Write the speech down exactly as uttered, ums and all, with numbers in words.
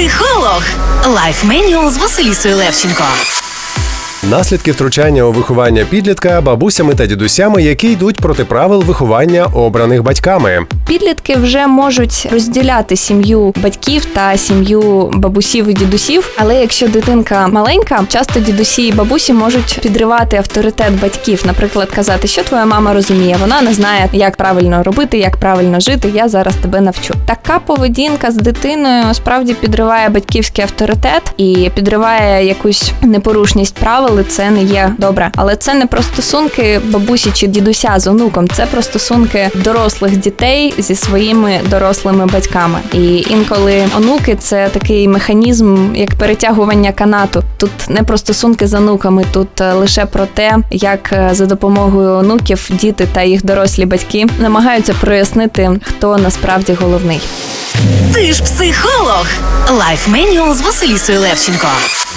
Психолог. Лайф Менюал з Василісою Левченко. Наслідки втручання у виховання підлітка бабусями та дідусями, які йдуть проти правил виховання, обраних батьками. Підлітки вже можуть розділяти сім'ю батьків та сім'ю бабусів і дідусів, але якщо дитинка маленька, часто дідусі і бабусі можуть підривати авторитет батьків. Наприклад, казати, що твоя мама розуміє, вона не знає, як правильно робити, як правильно жити, я зараз тебе навчу. Така поведінка з дитиною справді підриває батьківський авторитет і підриває якусь непорушність правил, і це не є добре. Але це не про стосунки бабусі чи дідуся з онуком, це про стосунки дорослих дітей зі своїми дорослими батьками. І інколи онуки – це такий механізм, як перетягування канату. Тут не про стосунки з онуками, тут лише про те, як за допомогою онуків діти та їх дорослі батьки намагаються прояснити, хто насправді головний. Ти ж психолог. Лайф Менюал з Василісою Левченко.